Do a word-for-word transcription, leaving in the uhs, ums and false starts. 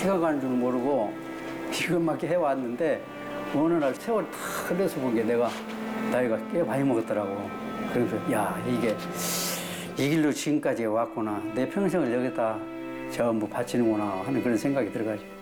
시간 가는 줄 모르고 이것만 해왔는데 어느 날 세월 다 흘러서 본 게 내가 나이가 꽤 많이 먹었더라고. 그래서 야, 이게 이 길로 지금까지 왔구나. 내 평생을 여기다 전부 바치는구나 하는 그런 생각이 들어가지고.